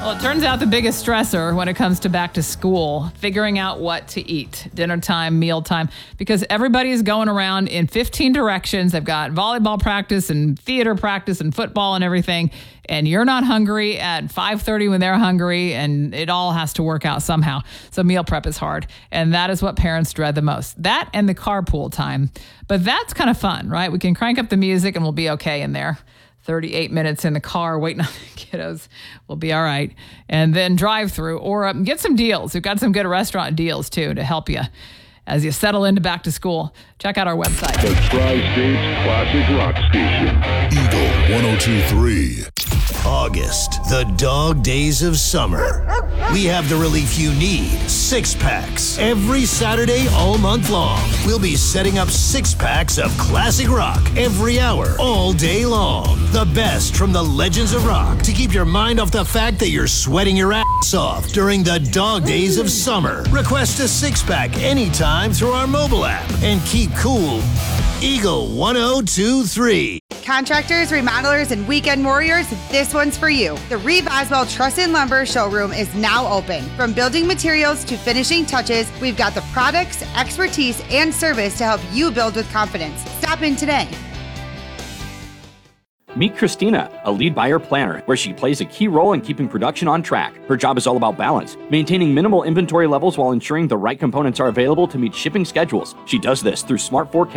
Well, it turns out the biggest stressor when it comes to back to school, figuring out what to eat, dinner time, meal time, because everybody is going around in 15 directions. They've got volleyball practice and theater practice and football and everything. And you're not hungry at 5:30 when they're hungry, and it all has to work out somehow. So meal prep is hard. And that is what parents dread the most. That and the carpool time. But that's kind of fun, right? We can crank up the music and we'll be okay in there. 38 minutes in the car waiting on the kiddos. We'll be all right. And then drive through or get some deals. We've got some good restaurant deals, too, to help you as you settle into back to school. Check out our website. The Tri-States Classic Rock Station. Eagle 102.3. August, the dog days of summer. We have the relief you need. 6-packs. Every Saturday all month long. We'll be setting up 6-packs of classic rock every hour, all day long. The best from the legends of rock to keep your mind off the fact that you're sweating your ass off during the dog days of summer. Request a 6-pack anytime through our mobile app and keep cool. Eagle 102.3. Contractors, remodelers, and weekend warriors, this one's for you. The Reeve Oswald Truss and Lumber Showroom is now open. From building materials to finishing touches, we've got the products, expertise, and service to help you build with confidence. Stop in today. Meet Christina, a lead buyer planner, where she plays a key role in keeping production on track. Her job is all about balance, maintaining minimal inventory levels while ensuring the right components are available to meet shipping schedules. She does this through smart forecasting